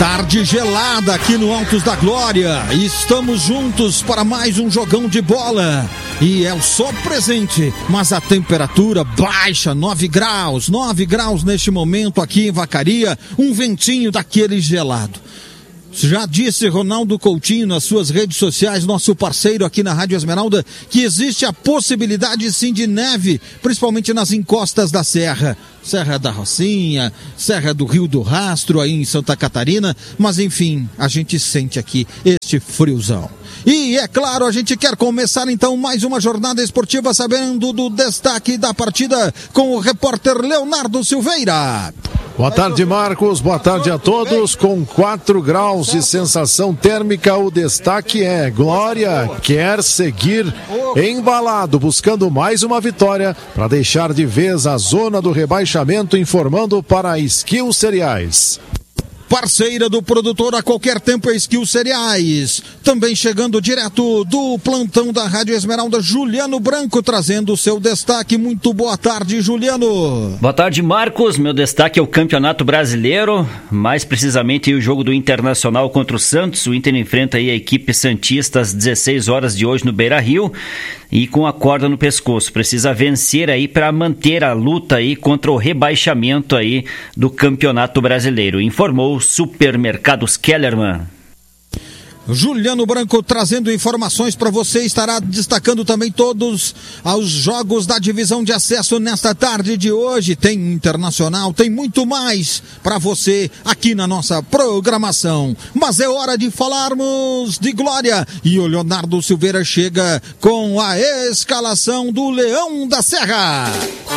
Tarde gelada aqui no Altos da Glória. Estamos juntos para mais um jogão de bola. E é o sol presente, mas a temperatura baixa, 9 graus neste momento aqui em Vacaria. Um ventinho daquele gelado. Já disse Ronaldo Coutinho nas suas redes sociais, nosso parceiro aqui na Rádio Esmeralda, que existe a possibilidade sim de neve, principalmente nas encostas da serra. Serra da Rocinha, Serra do Rio do Rastro, aí em Santa Catarina, mas enfim, a gente sente aqui este friozão. E é claro, a gente quer começar então mais uma jornada esportiva sabendo do destaque da partida com o repórter Leonardo Silveira. Boa tarde, Marcos, boa tarde a todos. Com 4 graus de sensação térmica, o destaque é: Glória quer seguir embalado, buscando mais uma vitória para deixar de vez a zona do rebaixamento, informando para a Skill Cereais. Parceira do produtor a qualquer tempo é Skill Cereais. Também chegando direto do plantão da Rádio Esmeralda, Juliano Branco trazendo o seu destaque. Muito boa tarde, Juliano. Boa tarde, Marcos. Meu destaque é o Campeonato Brasileiro, mais precisamente o jogo do Internacional contra o Santos. O Inter enfrenta aí a equipe santista às 16 horas de hoje no Beira-Rio e com a corda no pescoço. Precisa vencer aí para manter a luta aí contra o rebaixamento aí do Campeonato Brasileiro. Informou Supermercados Kellerman. Juliano Branco trazendo informações para você, estará destacando também todos os jogos da divisão de acesso nesta tarde de hoje. Tem Internacional, tem muito mais para você aqui na nossa programação. Mas é hora de falarmos de Glória e o Leonardo Silveira chega com a escalação do Leão da Serra.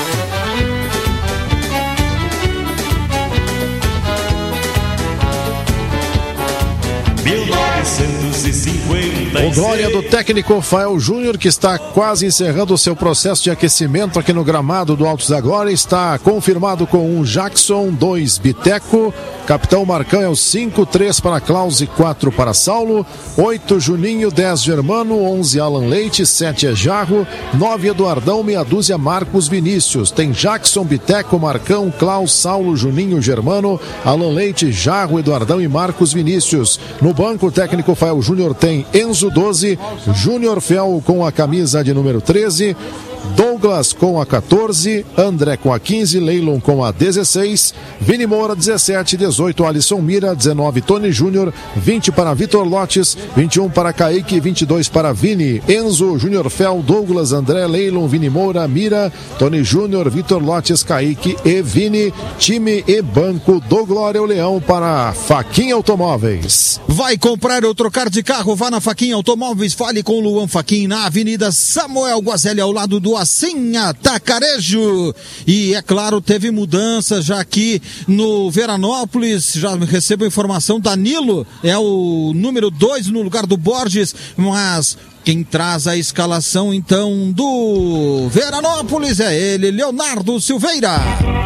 O Glória do técnico Fael Júnior, que está quase encerrando o seu processo de aquecimento aqui no gramado do Altos da Glória, está confirmado com 1 Jackson, 2 Biteco, capitão Marcão é o 5, 3 para Klaus e 4 para Saulo, 8 Juninho, 10 Germano, 11 Alan Leite, 7 é Jarro, 9 Eduardão, meia dúzia Marcos Vinícius. Tem Jackson, Biteco, Marcão, Klaus, Saulo, Juninho, Germano, Alan Leite, Jarro, Eduardão e Marcos Vinícius. No banco, o técnico Fael Júnior tem Enzo 12, Júnior Fel com a camisa de número 13, Douglas com a 14, André com a 15, Leilon com a 16, Vini Moura 17, 18 Alisson Mira, 19 Tony Júnior, 20 para Vitor Lotes, 21 para Kaique, 22 para Vini, Enzo, Júnior Fel, Douglas, André, Leilon, Vini Moura, Mira, Tony Júnior, Vitor Lotes, Kaique e Vini. Time e banco do Glória o Leão para Faquinha Automóveis. Vai comprar ou trocar de carro? Vá na Faquinha Automóveis, fale com o Luan Faquin na Avenida Samuel Guazelli, ao lado do Assim Atacarejo. E é claro, teve mudança já aqui no Veranópolis. Já recebo informação, Danilo é o número 2 no lugar do Borges, mas quem traz a escalação então do Veranópolis é ele, Leonardo Silveira.